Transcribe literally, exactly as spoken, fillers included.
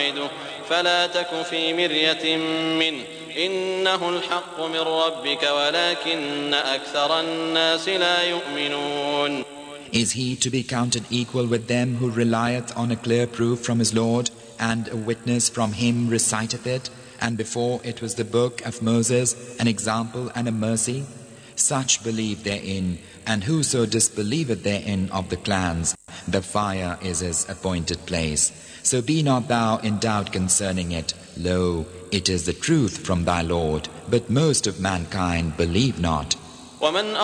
موعده فلا تك في مرية منه إنه الحق من ربك ولكن أكثر الناس لا يؤمنون. Is he to be counted equal with them who relieth on a clear proof from his Lord, and a witness from him reciteth it, and before it was the book of Moses, an example and a mercy? Such believe therein, and whoso disbelieveth therein of the clans, the fire is his appointed place. So be not thou in doubt concerning it. Lo, it is the truth from thy Lord, but most of mankind believe not.